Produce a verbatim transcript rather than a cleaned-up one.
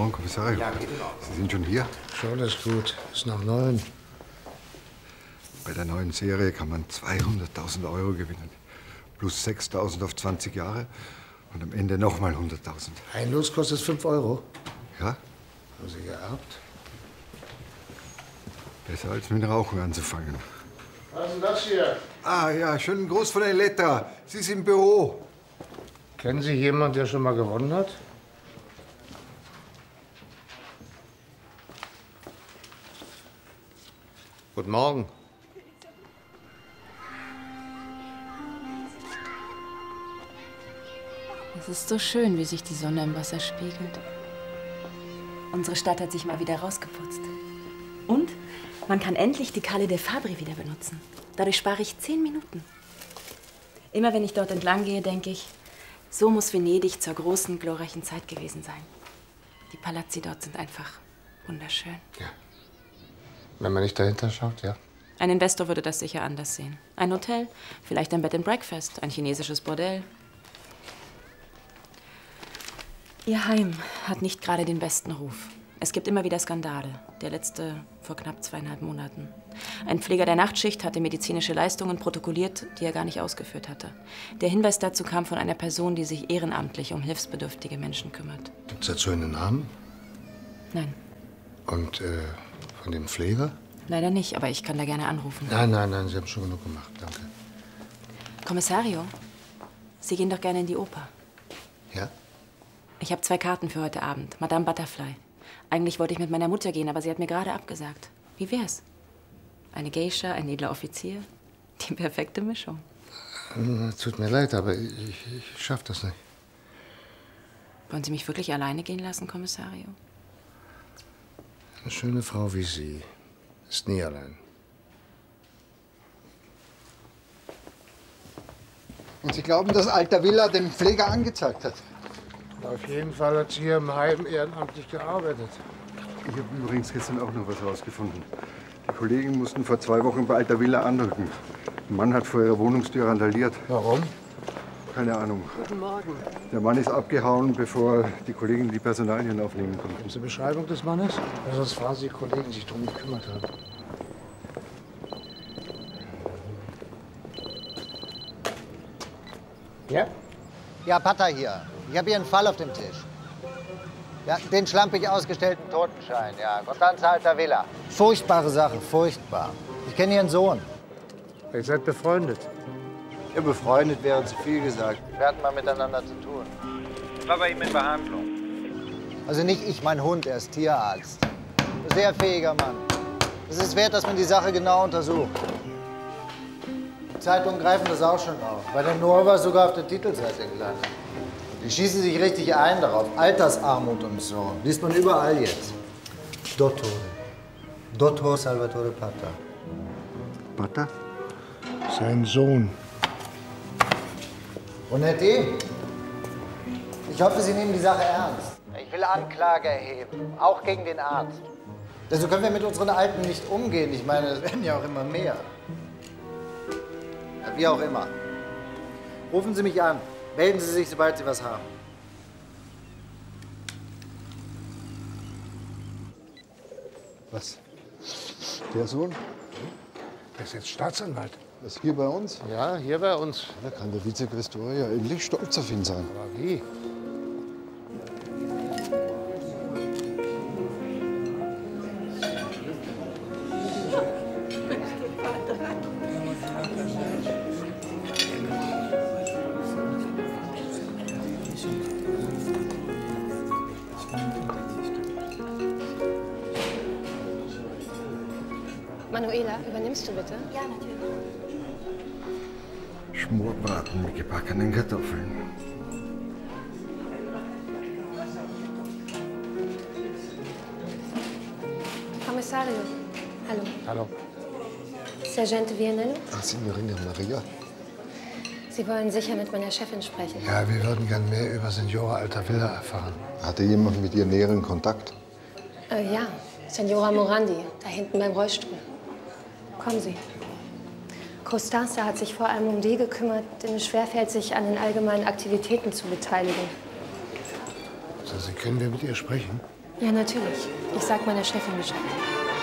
Morgen, Kommissario. Ja, bitte noch. Sie sind schon hier? Schon ist gut. Ist nach neun. Bei der neuen Serie kann man zweihunderttausend Euro gewinnen. Plus sechstausend auf zwanzig Jahre. Und am Ende nochmal hunderttausend. Ein Los kostet fünf Euro. Ja? Haben Sie geerbt? Besser als mit Rauchen anzufangen. Was ist denn das hier? Ah ja, schönen Gruß von Elektra. Sie ist im Büro. Kennen Sie jemanden, der schon mal gewonnen hat? Guten Morgen. Es ist so schön, wie sich die Sonne im Wasser spiegelt. Unsere Stadt hat sich mal wieder rausgeputzt. Und man kann endlich die Calle dei Fabbri wieder benutzen. Dadurch spare ich zehn Minuten. Immer wenn ich dort entlang gehe, denke ich, so muss Venedig zur großen, glorreichen Zeit gewesen sein. Die Palazzi dort sind einfach wunderschön. Ja. Wenn man nicht dahinter schaut, ja. Ein Investor würde das sicher anders sehen. Ein Hotel, vielleicht ein Bed and Breakfast, ein chinesisches Bordell. Ihr Heim hat nicht gerade den besten Ruf. Es gibt immer wieder Skandale. Der letzte vor knapp zweieinhalb Monaten. Ein Pfleger der Nachtschicht hatte medizinische Leistungen protokolliert, die er gar nicht ausgeführt hatte. Der Hinweis dazu kam von einer Person, die sich ehrenamtlich um hilfsbedürftige Menschen kümmert. Gibt es dazu einen Namen? Nein, Und äh, von dem Pfleger? leider nicht, aber ich kann da gerne anrufen. Nein, nein, nein, Sie haben schon genug gemacht, danke. Kommissario, Sie gehen doch gerne in die Oper. Ja? Ich habe zwei Karten für heute Abend. Madame Butterfly. Eigentlich wollte ich mit meiner Mutter gehen, aber sie hat mir gerade abgesagt. Wie wär's? Eine Geisha, ein edler Offizier? Die perfekte Mischung. Tut mir leid, aber ich, ich schaff das nicht. Wollen Sie mich wirklich alleine gehen lassen, Kommissario? Eine schöne Frau wie Sie ist nie allein. Und Sie glauben, dass Alter Villa den Pfleger angezeigt hat? Auf jeden Fall hat sie hier im Heim ehrenamtlich gearbeitet. Ich habe übrigens gestern auch noch was rausgefunden. Die Kollegen mussten vor zwei Wochen bei Alter Villa anrücken. Ein Mann hat vor ihrer Wohnungstür randaliert. Warum? Keine Ahnung. Guten Morgen. Der Mann ist abgehauen, bevor die Kollegen die Personalien aufnehmen konnten. Haben Sie eine Beschreibung des Mannes? Ja, sonst fragen Sie die Kollegen, die sich darum gekümmert haben. Ja? Ja, Pater hier. Ich habe hier einen Fall auf dem Tisch. Ja, den schlampig ausgestellten Totenschein, ja. Constanza Alta Villa. Furchtbare Sache, furchtbar. Ich kenne Ihren Sohn. Ihr seid befreundet. Ja, befreundet wäre zu viel gesagt. Wir hatten mal miteinander zu tun. Ich war bei ihm in Behandlung. Also nicht ich, mein Hund, er ist Tierarzt. Sehr fähiger Mann. Es ist wert, dass man die Sache genau untersucht. Die Zeitungen greifen das auch schon auf. Bei der Nova sogar auf der Titelseite gelandet. Die schießen sich richtig ein darauf. Altersarmut und so. Liest man überall jetzt. Dottore. Dottor Salvatore Pata. Pata? Sein Sohn. Bonetti, ich hoffe, Sie nehmen die Sache ernst. Ich will Anklage erheben, auch gegen den Arzt. So können wir mit unseren Alten nicht umgehen. Ich meine, es werden ja auch immer mehr. Ja, wie auch immer. Rufen Sie mich an. Melden Sie sich, sobald Sie was haben. Was? Der Sohn? Der ist jetzt Staatsanwalt. Das hier bei uns? Ja, hier bei uns. Da kann der Vizequestor ja endlich stolz auf ihn sein. Aber wie? Manuela, übernimmst du bitte? Ja, natürlich. Schmorbraten mit gebackenen Kartoffeln. Kommissario. Hallo. Hallo. Sergeante Vianello? Ach, Signorina Maria. Sie wollen sicher mit meiner Chefin sprechen. Ja, wir würden gern mehr über Signora Alta Villa erfahren. Hatte jemand mit ihr näheren Kontakt? Äh, ja, Signora Morandi, da hinten beim Rollstuhl. Kommen Sie. Costanza hat sich vor allem um die gekümmert, denen es schwerfällt, sich an den allgemeinen Aktivitäten zu beteiligen. Also, Sie können wir mit ihr sprechen? Ja, natürlich. Ich sag meiner Chefin Bescheid.